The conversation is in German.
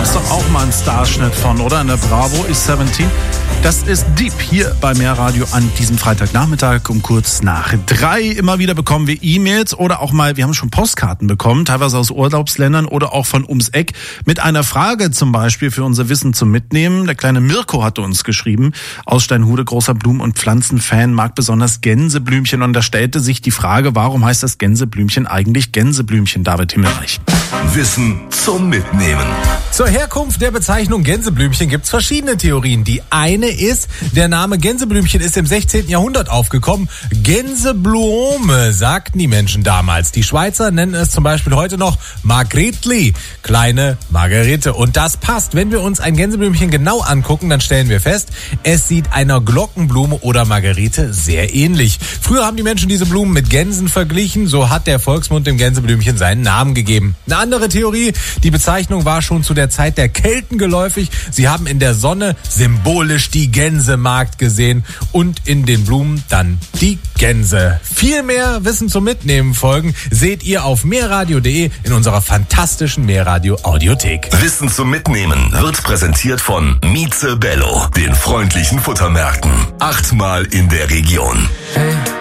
es doch auch mal einen Starschnitt von, oder? In der Bravo ist 17. Das ist Deep hier bei Mehrradio an diesem Freitagnachmittag um kurz nach 3. Immer wieder bekommen wir E-Mails oder auch mal, wir haben schon Postkarten bekommen, teilweise aus Urlaubsländern oder auch von ums Eck, mit einer Frage zum Beispiel für unser Wissen zum Mitnehmen. Der kleine Mirko hatte uns geschrieben, aus Steinhude, großer Blumen- und Pflanzenfan, mag besonders Gänseblümchen, und da stellte sich die Frage, warum heißt das Gänseblümchen eigentlich Gänseblümchen, David Himmelreich? Wissen zum Mitnehmen. Zur Herkunft der Bezeichnung Gänseblümchen gibt's verschiedene Theorien. Die eine ist, der Name Gänseblümchen ist im 16. Jahrhundert aufgekommen. Gänseblume, sagten die Menschen damals. Die Schweizer nennen es zum Beispiel heute noch Margretli, kleine Margarete. Und das passt. Wenn wir uns ein Gänseblümchen genau angucken, dann stellen wir fest, es sieht einer Glockenblume oder Margarete sehr ähnlich. Früher haben die Menschen diese Blumen mit Gänsen verglichen. So hat der Volksmund dem Gänseblümchen seinen Namen gegeben. Eine andere Theorie, die Bezeichnung war schon zu der Zeit der Kelten geläufig. Sie haben in der Sonne symbolisch die Gänsemagd gesehen und in den Blumen dann die Gänse. Viel mehr Wissen zum Mitnehmen folgen seht ihr auf mehrradio.de in unserer fantastischen Mehrradio Audiothek. Wissen zum Mitnehmen wird präsentiert von Mieze Bello, den freundlichen Futtermärkten. 8-mal in der Region. Hey.